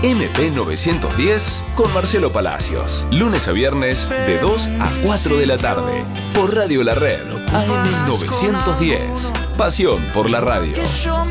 MP910 con Marcelo Palacios. Lunes a viernes de 2 a 4 de la tarde. Por Radio La Red, AM910. Pasión por la radio.